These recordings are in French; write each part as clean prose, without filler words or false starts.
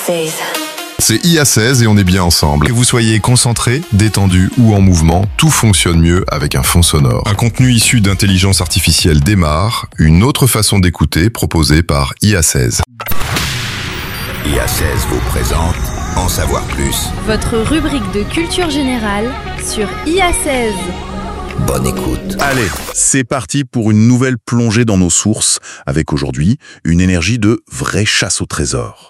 IA16. C'est IA16 et on est bien ensemble. Que vous soyez concentré, détendu ou en mouvement, tout fonctionne mieux avec un fond sonore. Un contenu issu d'intelligence artificielle démarre, une autre façon d'écouter proposée par IA16. IA16 vous présente En savoir plus. Votre rubrique de culture générale sur IA16. Bonne écoute. Allez, c'est parti pour une nouvelle plongée dans nos sources, avec aujourd'hui une énergie de vraie chasse au trésor.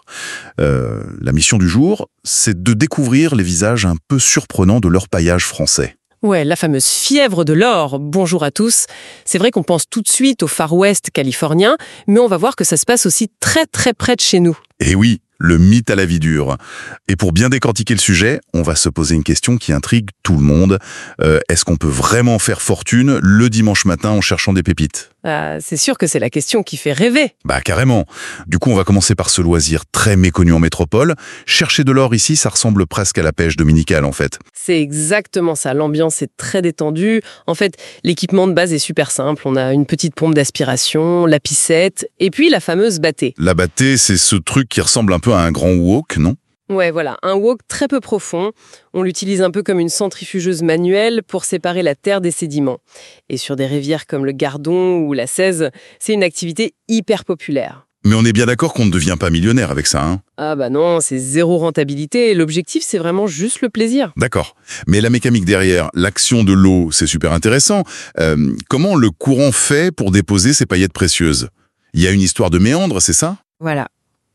La mission du jour, c'est de découvrir les visages un peu surprenants de l'orpaillage français. Ouais, la fameuse fièvre de l'or. Bonjour à tous. C'est vrai qu'on pense tout de suite au Far West californien, mais on va voir que ça se passe aussi très très près de chez nous. Et oui, le mythe à la vie dure. Et pour bien décortiquer le sujet, on va se poser une question qui intrigue tout le monde. Est-ce qu'on peut vraiment faire fortune le dimanche matin en cherchant des pépites ? C'est sûr que c'est la question qui fait rêver. Bah carrément. Du coup, on va commencer par ce loisir très méconnu en métropole. Chercher de l'or ici, ça ressemble presque à la pêche dominicale en fait. C'est exactement ça. L'ambiance est très détendue. En fait, l'équipement de base est super simple. On a une petite pompe d'aspiration, la piscette, et puis la fameuse battée. La battée, c'est ce truc qui ressemble un peu à un grand wok, non ? Ouais, voilà, un wok très peu profond. On l'utilise un peu comme une centrifugeuse manuelle pour séparer la terre des sédiments. Et sur des rivières comme le Gardon ou la Cèze, c'est une activité hyper populaire. Mais on est bien d'accord qu'on ne devient pas millionnaire avec ça, hein ? Ah bah non, c'est zéro rentabilité. L'objectif, c'est vraiment juste le plaisir. D'accord. Mais la mécanique derrière, l'action de l'eau, c'est super intéressant. Comment le courant fait pour déposer ces paillettes précieuses ? Il y a une histoire de méandre, c'est ça ? Voilà.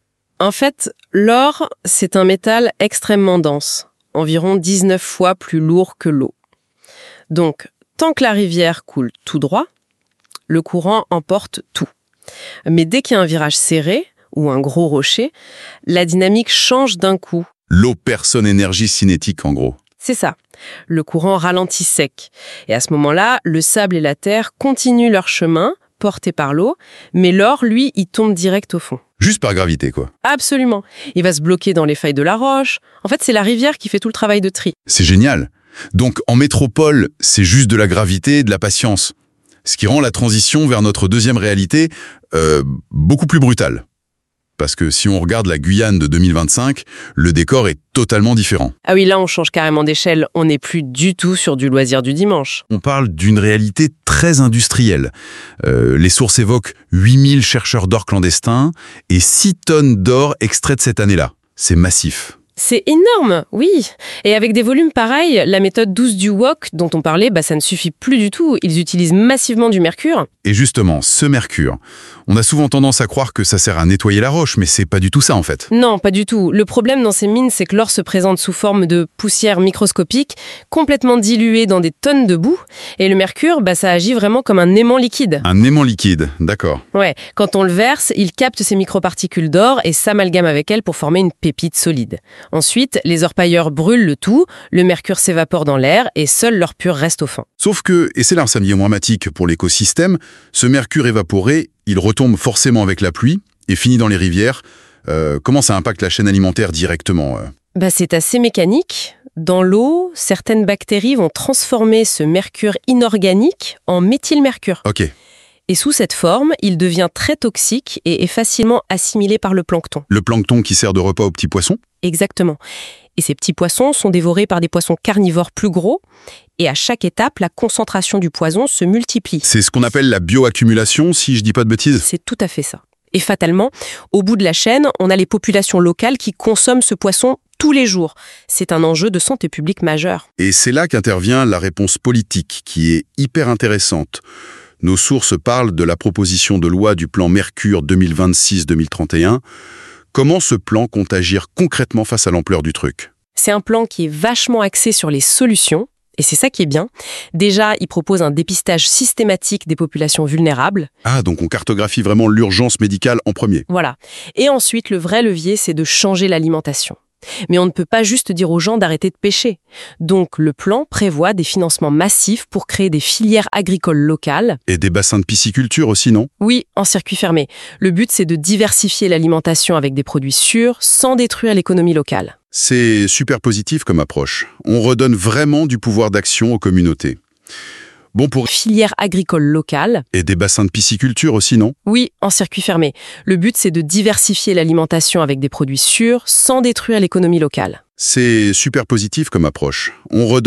En fait, l'or, c'est un métal extrêmement dense, environ 19 fois plus lourd que l'eau. Donc, tant que la rivière coule tout droit, le courant emporte tout. Mais dès qu'il y a un virage serré ou un gros rocher, la dynamique change d'un coup. L'eau perd son énergie cinétique, en gros. C'est ça. Le courant ralentit sec. Et à ce moment-là, le sable et la terre continuent leur chemin, portés par l'eau, mais l'or, lui, il tombe direct au fond. Juste par gravité, quoi. Absolument. Il va se bloquer dans les failles de la roche. En fait, c'est la rivière qui fait tout le travail de tri. C'est génial. Donc, en métropole, c'est juste de la gravité et de la patience. Ce qui rend la transition vers notre deuxième réalité beaucoup plus brutale. Parce que si on regarde la Guyane de 2025, le décor est totalement différent. Ah oui, là, on change carrément d'échelle. On n'est plus du tout sur du loisir du dimanche. On parle d'une réalité très industrielle. Les sources évoquent 8000 chercheurs d'or clandestins et 6 tonnes d'or extraites cette année-là. C'est massif. C'est énorme, oui. Et avec des volumes pareils, la méthode douce du wok dont on parlait, ça ne suffit plus du tout. Ils utilisent massivement du mercure. Et justement, ce mercure, on a souvent tendance à croire que ça sert à nettoyer la roche, mais c'est pas du tout ça en fait. Non, pas du tout. Le problème dans ces mines, c'est que l'or se présente sous forme de poussière microscopique, complètement diluée dans des tonnes de boue. Et le mercure, ça agit vraiment comme un aimant liquide. Un aimant liquide, d'accord. Ouais, quand on le verse, il capte ces microparticules d'or et s'amalgame avec elles pour former une pépite solide. Ensuite, les orpailleurs brûlent le tout, le mercure s'évapore dans l'air et seul l'or pur reste au fond. Sauf que, et c'est là un samedi dramatique pour l'écosystème, ce mercure évaporé, il retombe forcément avec la pluie et finit dans les rivières. Comment ça impacte la chaîne alimentaire directement C'est assez mécanique. Dans l'eau, certaines bactéries vont transformer ce mercure inorganique en méthylmercure. Ok. Et sous cette forme, il devient très toxique et est facilement assimilé par le plancton. Le plancton qui sert de repas aux petits poissons ? Exactement. Et ces petits poissons sont dévorés par des poissons carnivores plus gros. Et à chaque étape, la concentration du poison se multiplie. C'est ce qu'on appelle la bioaccumulation, si je dis pas de bêtises ? C'est tout à fait ça. Et fatalement, au bout de la chaîne, on a les populations locales qui consomment ce poisson tous les jours. C'est un enjeu de santé publique majeur. Et c'est là qu'intervient la réponse politique, qui est hyper intéressante. Nos sources parlent de la proposition de loi du plan Mercure 2026-2031. Comment ce plan compte agir concrètement face à l'ampleur du truc ? C'est un plan qui est vachement axé sur les solutions, et c'est ça qui est bien. Déjà, il propose un dépistage systématique des populations vulnérables. Ah, donc on cartographie vraiment l'urgence médicale en premier. Voilà. Et ensuite, le vrai levier, c'est de changer l'alimentation. Mais on ne peut pas juste dire aux gens d'arrêter de pêcher. Donc, le plan prévoit des financements massifs pour créer des filières agricoles locales. Et des bassins de pisciculture aussi, non ? Oui, en circuit fermé. Le but, c'est de diversifier l'alimentation avec des produits sûrs, sans détruire l'économie locale. C'est super positif comme approche. On redonne vraiment du pouvoir d'action aux communautés. Bon pour... Filière agricole locale. Et des bassins de pisciculture aussi, non? Oui, en circuit fermé. Le but, c'est de diversifier l'alimentation avec des produits sûrs, sans détruire l'économie locale. C'est super positif comme approche. On redonne